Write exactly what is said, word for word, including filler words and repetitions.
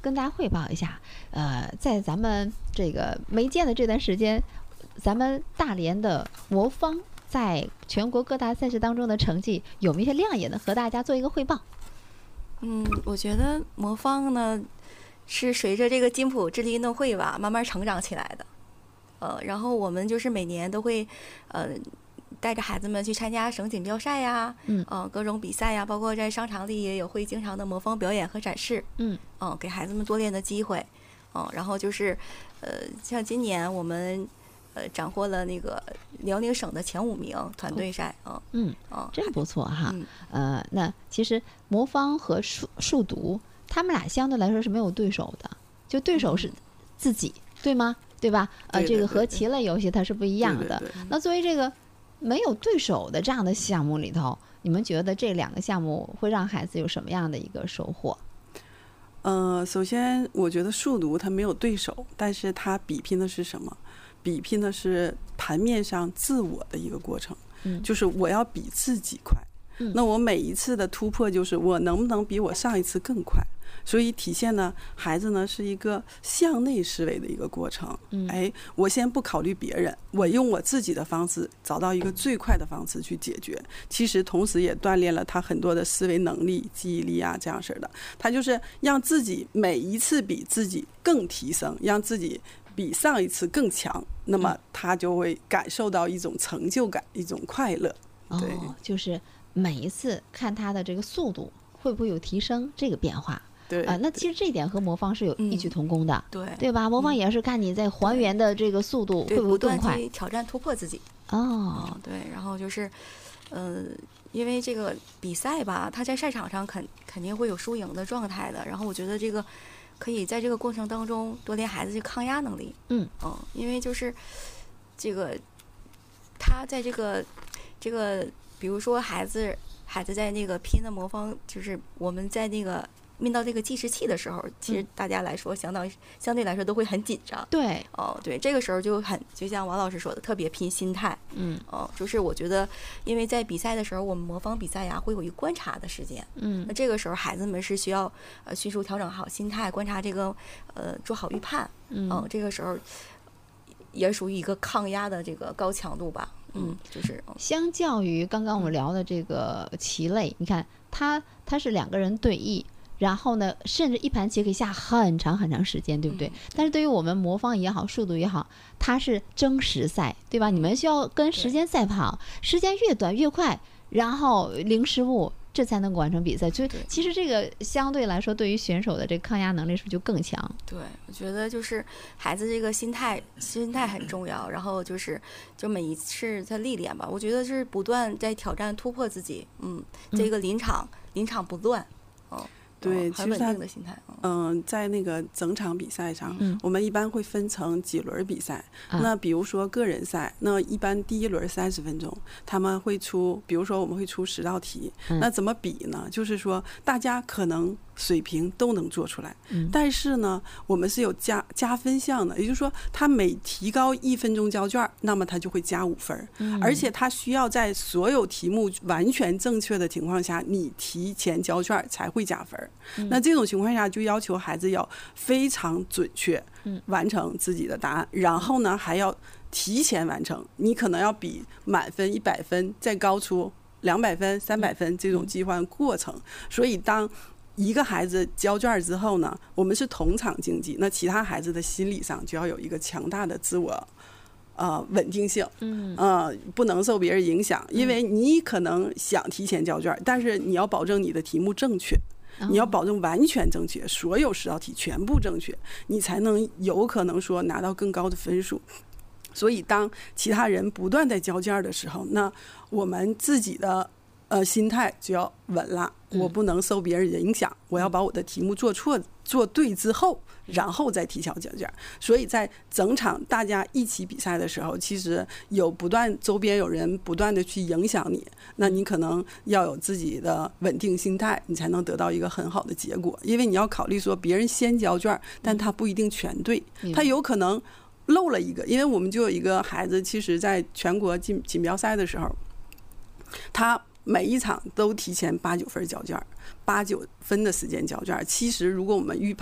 跟大家汇报一下，呃，在咱们这个没见的这段时间，咱们大连的魔方在全国各大赛事当中的成绩有没有一些亮眼的，和大家做一个汇报？ 嗯，我觉得魔方呢是随着这个金浦智力运动会吧慢慢成长起来的，呃，然后我们就是每年都会呃带着孩子们去参加省锦标赛呀，嗯，呃，各种比赛呀，包括在商场里也有会经常的魔方表演和展示，嗯，嗯、呃，给孩子们多练的机会，嗯、呃，然后就是呃，像今年我们。呃，斩获了那个辽宁省的前五名团队赛啊， 嗯嗯，真不错哈。嗯、呃，那其实魔方和数数独他们俩相对来说是没有对手的，就对手是自己，嗯、对吗？对吧？呃， 对对对对， 这个和棋类游戏它是不一样的。 对对对， 那作为这个没有对手的这样的项目里头，你们觉得这两个项目会让孩子有什么样的一个收获？ 呃，首先我觉得数独它没有对手，但是它比拼的是什么？比拼的是盘面上自我的一个过程，嗯，就是我要比自己快，嗯，那我每一次的突破就是我能不能比我上一次更快，所以体现呢，孩子呢是一个向内思维的一个过程，嗯，哎，我先不考虑别人，我用我自己的方式找到一个最快的方式去解决，其实同时也锻炼了他很多的思维能力、记忆力啊这样式的，他就是让自己每一次比自己更提升，让自己比上一次更强，那么他就会感受到一种成就感，一种快乐。对， 哦，就是每一次看他的这个速度会不会有提升这个变化。 对啊、呃，那其实这一点和魔方是有异曲同工的， 嗯、对对吧？魔方也是看你在还原的这个速度会不会更快， 挑战突破自己。 哦、 嗯，对，然后就是，呃，因为这个比赛吧，他在赛场上肯肯定会有输赢的状态的，然后我觉得这个。可以在这个过程当中多练孩子这抗压能力，嗯嗯，因为就是这个他在这个这个，比如说孩子孩子在那个拼的魔方，就是我们在那个面到这个计时器的时候，其实大家来说相当相对来说都会很紧张， 对， 哦对，这个时候就很就像王老师说的，特别拼心态，嗯哦，就是我觉得因为在比赛的时候，我们魔方比赛呀会有一个观察的时间，嗯，那这个时候孩子们是需要呃迅速调整好心态，观察这个呃做好预判，嗯、呃，这个时候也属于一个抗压的这个高强度吧。嗯，就是、嗯、 相较于刚刚我们聊的这个棋类，你看它它是两个人对弈，然后呢，甚至一盘棋可以下很长很长时间，对不对？嗯、但是对于我们魔方也好，数独也好，它是争时赛，对吧？你们需要跟时间赛跑，时间越短越快，然后零失误，这才能够完成比赛。所以其实这个相对来说，对于选手的这个抗压能力是不是就更强？ 对，我觉得就是孩子这个心态，心态很重要。然后就是就每一次他历练吧，我觉得是不断在挑战突破自己。嗯，这个临场、嗯、临场不乱，嗯。 对， 很稳定的心态。 嗯、呃，在那个整场比赛上、嗯，我们一般会分成几轮比赛。啊、那比如说个人赛，那一般第一轮三十分钟，他们会出，比如说我们会出十道题。嗯、那怎么比呢？就是说大家可能水平都能做出来，嗯、但是呢，我们是有加加分项的，也就是说，他每提高一分钟交卷，那么他就会加五分，嗯、而且他需要在所有题目完全正确的情况下，你提前交卷才会加分。那这种情况下就要求孩子要非常准确完成自己的答案，然后呢还要提前完成，你可能要比满分一百分再高出两百分三百分这种计换过程。所以当一个孩子交卷之后呢，我们是同场竞技，那其他孩子的心理上就要有一个强大的自我呃，稳定性，嗯，呃，不能受别人影响，因为你可能想提前交卷，但是你要保证你的题目正确。你要保证完全正确，所有十道题全部正确，你才能有可能说拿到更高的分数。所以当其他人不断在交卷的时候，那我们自己的呃心态就要稳了，我不能受别人影响，我要把我的题目做错做对之后，然后再提交交卷。所以在整场大家一起比赛的时候，其实有不断周边有人不断的去影响你，那你可能要有自己的稳定心态，你才能得到一个很好的结果。因为你要考虑说别人先交卷，但他不一定全对，他有可能漏了一个。因为我们就有一个孩子，其实在全国锦锦标赛的时候，他每一场都提前八九分交卷，八九分的时间交卷。其实如果我们预